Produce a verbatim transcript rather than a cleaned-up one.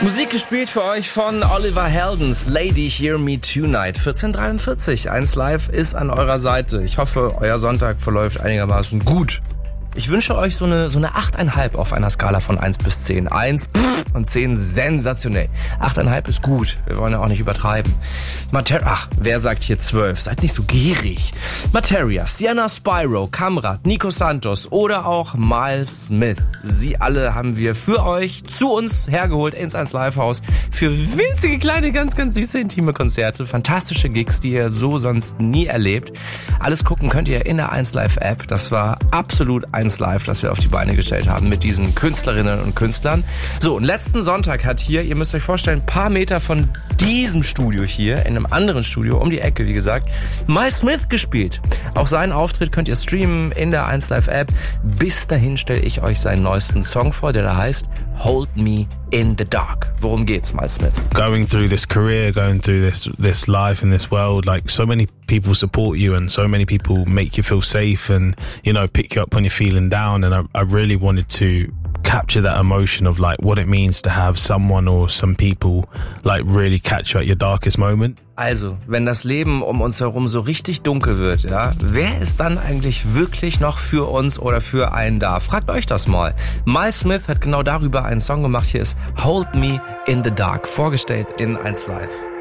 Musik gespielt für euch von Oliver Heldens, Lady Hear Me Tonight. vierzehn Uhr dreiundvierzig, eins Live ist an eurer Seite. Ich hoffe, euer Sonntag verläuft einigermaßen gut. Ich wünsche euch so eine so eine acht Komma fünf auf einer Skala von eins bis zehn. eins und zehn sensationell. acht Komma fünf ist gut. Wir wollen ja auch nicht übertreiben. Mater- Ach, wer sagt hier zwölf? Seid nicht so gierig. Materia, Sienna Spyro, Kamrat, Nico Santos oder auch Miles Smith. Sie alle haben wir für euch zu uns hergeholt ins eins Live Haus für winzige, kleine, ganz, ganz süße, intime Konzerte. Fantastische Gigs, die ihr so sonst nie erlebt. Alles gucken könnt ihr in der eins Live App. Das war absolut eins Live, das wir auf die Beine gestellt haben mit diesen Künstlerinnen und Künstlern. So, und letzten Sonntag hat hier, ihr müsst euch vorstellen, ein paar Meter von diesem Studio hier, in einem anderen Studio, um die Ecke, wie gesagt, Miles Smith gespielt. Auch seinen Auftritt könnt ihr streamen in der eins Live App. Bis dahin stelle ich euch seinen neuesten Song vor, der da heißt Hold Me in the Dark. Worum geht's, Miles Smith? Going through this career, going through this this life in this world, like so many people support you and so many people make you feel safe and, you know, pick you up when you're feeling down. And I, I really wanted to capture that emotion of like what it means to have someone or some people like really catch you at your darkest moment. Also, wenn das Leben um uns herum so richtig dunkel wird, ja, wer ist dann eigentlich wirklich noch für uns oder für einen da? Fragt euch das mal. Miles Smith hat genau darüber einen Song gemacht. Hier ist Hold Me in the Dark, vorgestellt in eins Live.